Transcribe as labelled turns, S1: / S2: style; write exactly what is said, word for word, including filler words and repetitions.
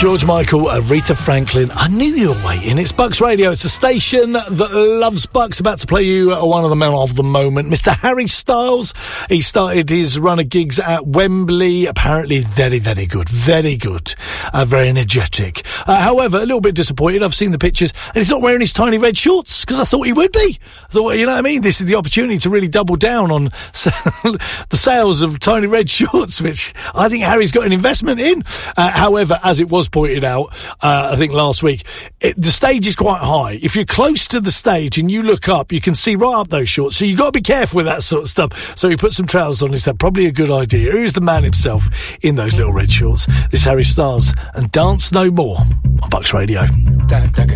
S1: George Michael, Aretha Franklin. I knew you were waiting. It's Bucks Radio. It's a station that loves Bucks. About to play you one of the men of the moment, Mister Harry Styles. He started his run of gigs at Wembley. Apparently very, very good. Very good. Uh, very energetic. Uh, however, a little bit disappointed. I've seen the pictures and he's not wearing his tiny red shorts because I thought he would be. I thought, you know what I mean? This is the opportunity to really double down on the sales of tiny red shorts, which I think Harry's got an investment in. Uh, however, as it was pointed out, uh, I think last week, it, the stage is quite high. If you're close to the stage and you look up, you can see right up those shorts. So you've got to be careful with that sort of stuff. So he put some trousers on. Is that probably a good idea? Here's the man himself in those little red shorts. This is Harry Styles and Dance No More on Bucks Radio.